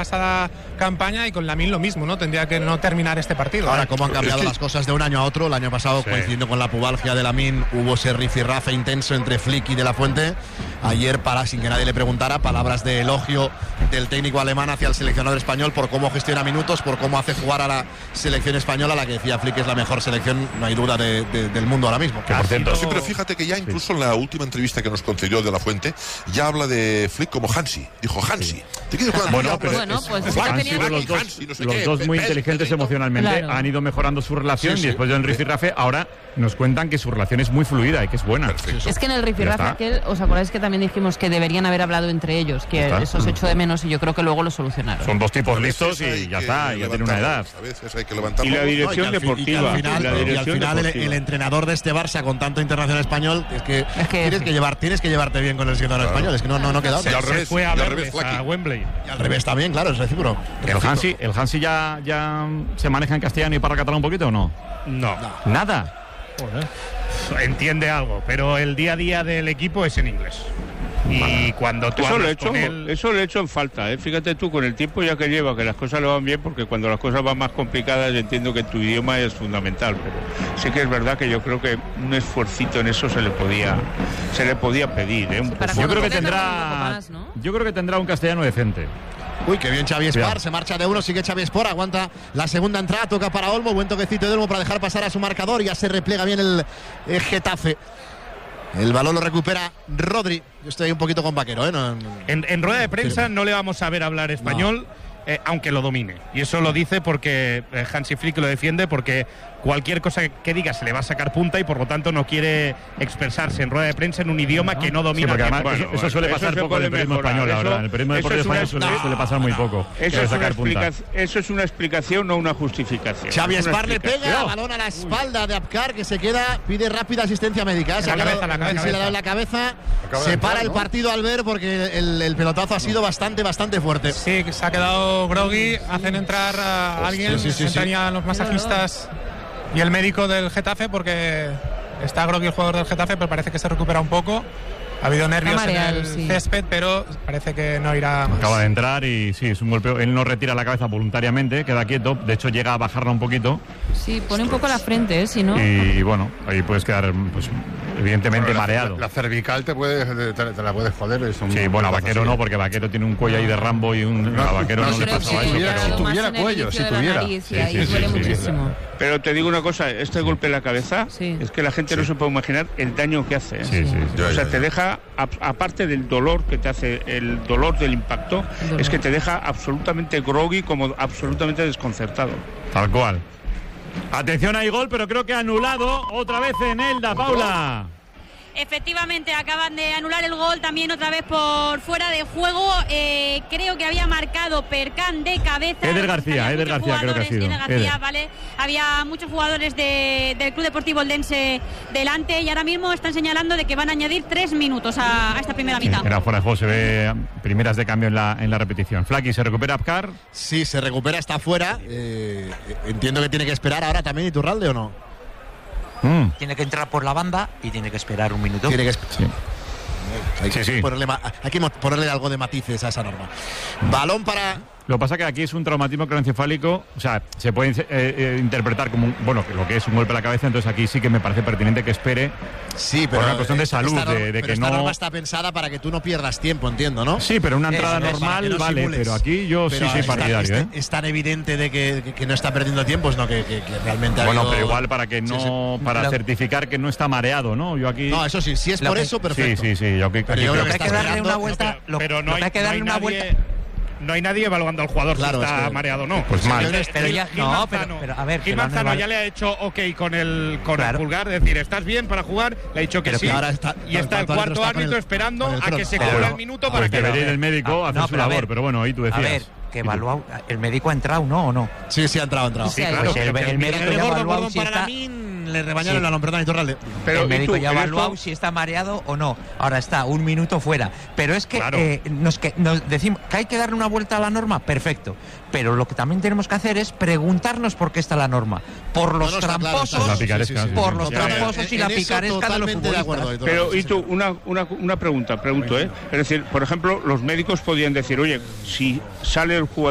pasada campaña, y con Lamine lo mismo, ¿no? Tendría que no terminar este partido. Ahora, cómo han cambiado las cosas de un año a otro. El año pasado, coincidiendo con la pubalgia de Lamine, hubo ese rifirrafe intenso entre Flick y De La Fuente. Ayer, sin que nadie le preguntara, palabras de elogio del técnico alemán hacia el seleccionador español por cómo gestiona minutos, por cómo hace jugar a la selección española, la que decía Flick es la mejor selección, no hay duda, del mundo ahora mismo. Que por cierto, sí, pero fíjate que ya incluso en la última entrevista que nos concedió De La Fuente, ya habla de Flick como Hansi. Dijo Hansi. Bueno, pues los dos muy inteligentes emocionalmente, han ido mejorando su relación, y después del rifirrafe ahora nos cuentan que su relación es muy fluida y que es buena. Perfecto. Es que en el rifirrafe aquel, ¿os acordáis que también dijimos que deberían haber hablado entre ellos? Que eso se echó de menos, y yo creo que luego lo solucionaron. Son dos tipos listos y ya está, ya tienen una edad. A veces hay que levantarlo. Y la dirección deportiva. Y al final el entrenador de este Barça, con tanto internacional español, es que tienes que llevarte bien con el seleccionador español. Es que no queda otra. Y al revés, fue a Wembley. Y al revés también, claro, es recíproco. ¿El Hansi ya se maneja en castellano y para catalán un poquito o no? No. ¿Nada? Joder. Entiende algo, pero el día a día del equipo es en inglés. Y cuando tú hablas con él... Eso le he hecho en falta, fíjate tú, con el tiempo ya que lleva, que las cosas le van bien, porque cuando las cosas van más complicadas, yo entiendo que tu idioma es fundamental, pero sí que es verdad que yo creo que un esfuercito en eso se le podía pedir, Yo creo que tendrá un castellano decente. Uy, qué bien Xavi Espar, se marcha de uno, sigue Xavi Espar, aguanta la segunda entrada, toca para Olmo, buen toquecito de Olmo para dejar pasar a su marcador, ya se replega bien el Getafe. El balón lo recupera Rodri. Yo estoy ahí un poquito con Vaquero, En rueda de prensa no le vamos a ver hablar español, aunque lo domine. Y eso lo dice porque Hansi Flick lo defiende, porque cualquier cosa que diga se le va a sacar punta, y por lo tanto no quiere expresarse en rueda de prensa en un idioma que no domina. Sí, porque además eso suele pasar poco en el periodismo español ahora. En el periodismo deportivo español suele pasar muy poco. Eso es una explicación, no una justificación. Xavi Espar le pega, balón a la espalda de Abkar, que se queda, pide rápida asistencia médica. Se le ha dado en la cabeza. Se para el partido al ver, porque el pelotazo ha sido bastante fuerte. Sí, que se ha quedado groggy. Hacen entrar a alguien, entrarían los masajistas y el médico del Getafe, porque está groggy el jugador del Getafe, pero parece que se recupera un poco. Ha habido nervios en el césped, pero parece que no irá más. Acaba de entrar y sí, es un golpeo. Él no retira la cabeza voluntariamente, queda quieto. De hecho, llega a bajarla un poquito. Sí, pone un poco la frente, si no. Y bueno, ahí puedes quedar, pues, evidentemente mareado. La cervical te la puedes joder. Sí, bueno, a Vaquero no, porque Vaquero tiene un cuello ahí de Rambo y a Vaquero no le pasaba eso. Si tuviera cuello, si tuviera. Muchísimo. Pero te digo una cosa, este golpe en la cabeza, es que la gente no se puede imaginar el daño que hace. O sea, te deja, aparte del dolor que te hace, el dolor del impacto, es que te deja absolutamente groggy, como absolutamente desconcertado. Tal cual. Atención, hay gol, pero creo que anulado otra vez en Elda, Paula. Efectivamente, acaban de anular el gol también otra vez por fuera de juego. Creo que había marcado Perkan de cabeza. Eder García creo que ha sido. Eder García, vale. Había muchos jugadores del Club Deportivo Eldense delante, y ahora mismo están señalando de que van a añadir 3 minutos a esta primera mitad. Era fuera de juego, se ve primeras de cambio en la repetición. Flaky, ¿se recupera Abkar? Sí, se recupera, está fuera. Entiendo que tiene que esperar ahora también Iturralde, ¿o no? Tiene que entrar por la banda y tiene que esperar un minuto. Hay que ponerle algo de matices a esa norma. Balón para... Lo que pasa es que aquí es un traumatismo craneoencefálico, o sea, se puede interpretar como lo que es un golpe a la cabeza, entonces aquí sí que me parece pertinente que espere. Sí, pero por una cuestión de salud, de que esta norma está pensada para que tú no pierdas tiempo, entiendo, ¿no? Sí, pero una entrada normal no vale, simules. Pero aquí yo sí soy partidario. Es tan evidente de que no está perdiendo tiempo, sino que realmente bueno, pero igual para que no, para certificar que no está mareado, ¿no? Yo aquí. No, eso sí, si es por eso, perfecto. Sí. Yo aquí creo que hay que darle una vuelta. Pero no hay que darle una vuelta. No hay nadie evaluando al jugador si está mareado o no. Pues mal. Pero a ver. Gil Manzano ya le ha hecho ok con el pulgar, es decir, ¿estás bien para jugar? Le ha dicho que sí. Y está el cuarto árbitro esperando a que se cumpla el minuto para que debería ir el médico a hacer su labor, pero bueno, ahí tú decías. A ver, que evaluado, ¿el médico ha entrado o no? Sí, ha entrado. Sí, claro. El médico ya ha evaluado si está... Le rebañaron el balón, perdón, Iturralde. Pero el médico ya ha evaluado si está mareado o no. Ahora está un minuto fuera. Pero es que nos decimos que hay que darle una vuelta a la norma, perfecto. Pero lo que también tenemos que hacer es preguntarnos por qué está la norma. Por los tramposos, por los tramposos y la picaresca de los futbolistas. Pero, y tú, una pregunta, es decir, por ejemplo, los médicos podían decir, oye, si sale el jugador